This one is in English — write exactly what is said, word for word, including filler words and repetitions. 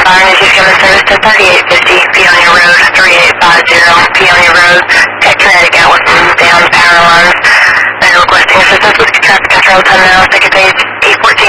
Byron is used customer service to thirty-eight fifty Peonia Road, three eight five zero Peonia Road, Tech Connecticut with down power lines. They're requesting assistance with traffic control time now, second page, eight fourteen.